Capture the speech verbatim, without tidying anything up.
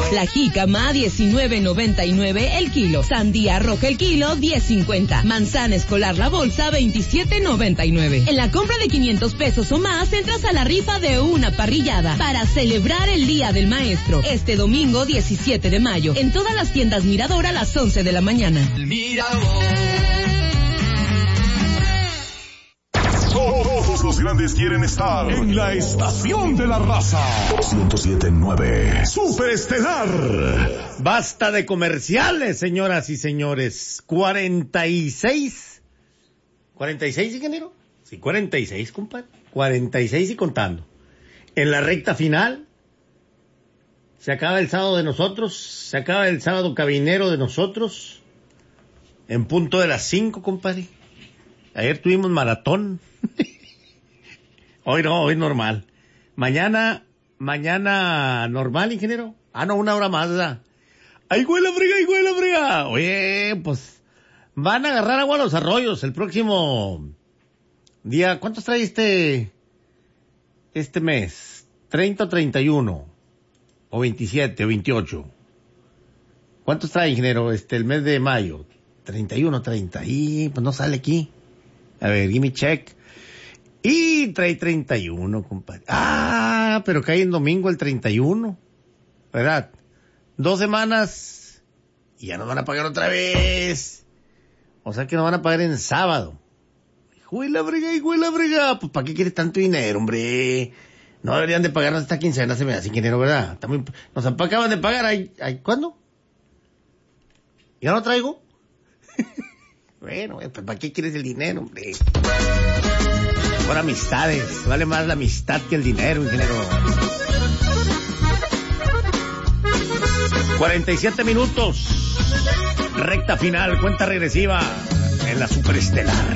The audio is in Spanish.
La jícama, diecinueve noventa y nueve el kilo. Sandía roja el kilo, diez cincuenta. Manzana escolar la bolsa, veintisiete noventa y nueve. En la compra de quinientos pesos o más, entras a la rifa de una parrillada para celebrar el Día del Maestro. Este domingo, diecisiete de mayo. En todas las tiendas Mirador a las once de la mañana. Todos los grandes quieren estar en la estación de la raza. ciento siete punto nueve Superestelar. Basta de comerciales, señoras y señores. cuarenta y seis. ¿cuarenta y seis, ingeniero? Sí, cuarenta y seis, compadre. cuarenta y seis y contando. En la recta final. Se acaba el sábado de nosotros. Se acaba el sábado cabinero de nosotros. En punto de las cinco, compadre. Ayer tuvimos maratón. Hoy no, hoy normal. Mañana, mañana normal, ingeniero. Ah, no, una hora más, ¿verdad? ¡Ay, güey la frega, ay, güey la frega! Oye, pues, van a agarrar agua a los arroyos el próximo día. ¿Cuántos trae este, este mes? ¿treinta o treinta y uno? ¿O veintisiete o veintiocho? ¿Cuántos trae, ingeniero, este, el mes de mayo? treinta y uno, treinta. Y, pues no sale aquí. A ver, give me check. Y trae treinta y uno, compadre. Ah, pero cae en domingo el treinta y uno. ¿Verdad? Dos semanas y ya nos van a pagar otra vez. O sea que nos van a pagar en sábado. Hijo de la brega, hijo de la brega. Pues ¿para qué quieres tanto dinero, hombre? No deberían de pagarnos esta quincena, se me da sin dinero, ¿verdad? Está muy... Nos acaban de pagar ahí, ahí. ¿Cuándo? ¿Ya no traigo? Bueno, pues ¿para qué quieres el dinero, hombre? Por amistades, vale más la amistad que el dinero, ingeniero. cuarenta y siete minutos. Recta final, cuenta regresiva en la Superestelar.